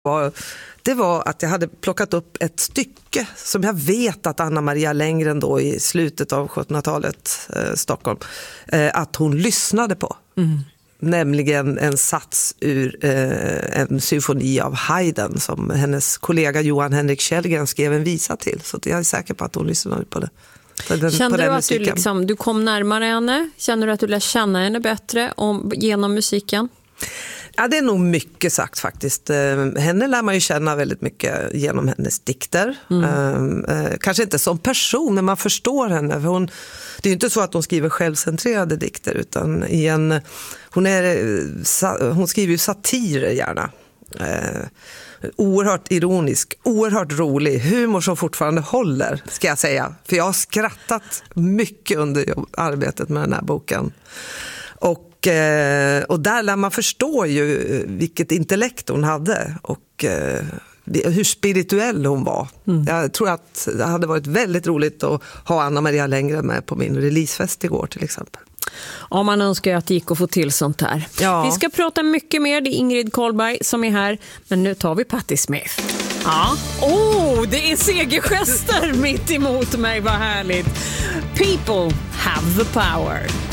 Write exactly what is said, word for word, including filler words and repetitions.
var, det var att jag hade plockat upp ett stycke som jag vet att Anna Maria Lenngren då i slutet av sjuttonhundratalet eh, Stockholm, eh, att hon lyssnade på. Mm. Nämligen en sats ur eh, en symfoni av Haydn som hennes kollega Johan Henrik Källgren skrev en visa till. Så jag är säker på att hon lyssnade på det. Den, Kände på du den att du, liksom, du kom närmare henne? Känner du att du lär känna henne bättre om, genom musiken? Ja, det är nog mycket sagt faktiskt. Henne lär man ju känna väldigt mycket genom hennes dikter. Mm. Eh, kanske inte som person, men man förstår henne. För hon, det är ju inte så att hon skriver självcentrerade dikter, utan i en, hon, är, hon skriver ju satirer gärna. Eh, oerhört ironisk, oerhört rolig, humor som fortfarande håller, ska jag säga. För jag har skrattat mycket under arbetet med den här boken. Och Och där lär man förstå ju vilket intellekt hon hade och hur spirituell hon var. Mm. Jag tror att det hade varit väldigt roligt att ha Anna Maria Lenngren med på min releasefest igår till exempel. Ja, man önskar ju att det gick att få till sånt här. Ja. Vi ska prata mycket mer, det är Ingrid Carlberg som är här, men nu tar vi Patti Smith. Ja. Oh, det är segergester mitt emot mig, vad härligt. People have the power.